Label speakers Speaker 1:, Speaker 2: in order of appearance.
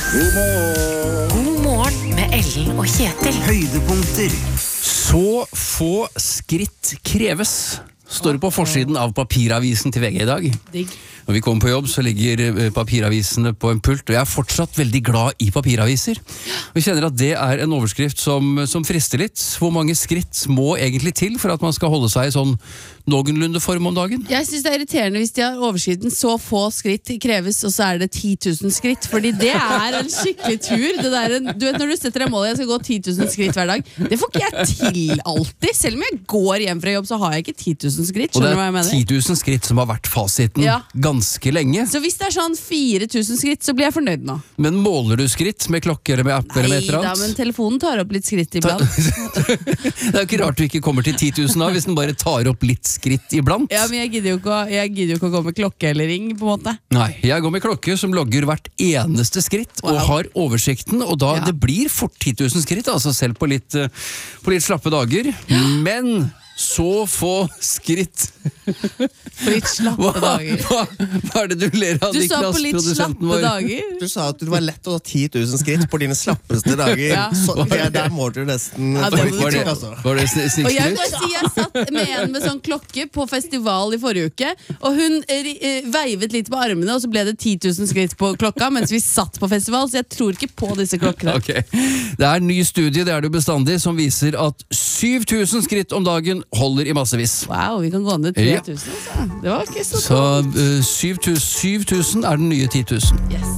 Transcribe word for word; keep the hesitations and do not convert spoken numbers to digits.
Speaker 1: God morgen.
Speaker 2: God morgen med Ellen og Kjetil.
Speaker 1: Høydepunkter.
Speaker 3: Så få skritt kreves, står det på forsiden av papiravisen til V G i dag.
Speaker 4: Digg.
Speaker 3: Når vi kommer på jobb, så ligger eh, papiravisene på en pult, og jeg er fortsatt veldig glad i papiraviser. Og jeg kjenner at det er en overskrift som, som frister litt. Hvor mange skritt må egentlig til for at man skal holde seg i sånn noenlunde form om dagen?
Speaker 4: Jeg synes det er irriterende hvis de har overskriften så få skritt kreves, og så er det ti tusen skritt, fordi det er en skikkelig tur. Det der, du vet når du setter deg målet, jeg skal gå ti tusen skritt hver dag, det får ikke jeg til alltid. Selv om jeg går hjem fra jobb, så har jeg ikke ti tusen skritt.
Speaker 3: Og det
Speaker 4: Skjønner du hva jeg
Speaker 3: er
Speaker 4: mener?
Speaker 3: ti tusen skritt som har vært fasiten
Speaker 4: Ja.
Speaker 3: ganske lenge.
Speaker 4: Så hvis det er sånn fire tusen skritt, så blir jeg fornøyd nå.
Speaker 3: Men måler du skritt med klokke eller med app eller med et eller
Speaker 4: Neida, men
Speaker 3: annet?
Speaker 4: telefonen tar opp litt skritt iblant.
Speaker 3: Det er jo ikke rart du ikke kommer til ti tusen da, hvis den bare tar opp litt skritt iblant.
Speaker 4: Ja, men jeg gidder jo ikke, å- jeg gidder jo ikke å gå med klokke eller ring, på en måte.
Speaker 3: Nei, jeg går med klokke som logger hvert eneste skritt og
Speaker 4: Wow.
Speaker 3: har oversikten, og da
Speaker 4: Ja.
Speaker 3: det blir fort ti tusen skritt, altså selv på litt, eh, på litt slappe dager. Men så få skritt.
Speaker 4: På litt slappe
Speaker 3: Hva,
Speaker 4: dager.
Speaker 3: hva, hva er det du ler av,
Speaker 4: Du sa
Speaker 3: Niklas,
Speaker 4: på litt
Speaker 3: produsenten
Speaker 4: slappe
Speaker 3: vår?
Speaker 4: dager.
Speaker 5: Du sa at det var lett å ta ti tusen skritt på dine slappeste dager.
Speaker 4: Ja.
Speaker 5: Så ja, der må du nesten
Speaker 4: Ja, det må du
Speaker 3: Var det,
Speaker 4: tro.
Speaker 5: altså.
Speaker 3: var det sn-
Speaker 4: Og jeg, må
Speaker 3: snikskryt?
Speaker 4: si, jeg satt med en med sånn klokke på festival i forrige uke, og hun eh, eh, veivet litt på armene, og så ble det ti tusen skritt på klokka mens vi satt på festival, så jeg tror ikke på disse klokkene.
Speaker 3: Ok. Det er en ny studie, det er det jo bestandig, som viser at syv tusen skritt om dagen holder i massevis.
Speaker 4: Wow, vi kan gå ned
Speaker 3: Ja.
Speaker 4: tre tusen, altså. Det var ikke så
Speaker 3: Så uh, syv tusen er den nye ti tusen.
Speaker 4: Yes.